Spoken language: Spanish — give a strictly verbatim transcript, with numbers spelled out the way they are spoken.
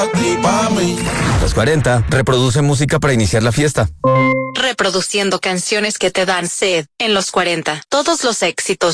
Los cuarenta reproduce música para iniciar la fiesta. Reproduciendo canciones que te dan sed en los cuarenta. Todos los éxitos.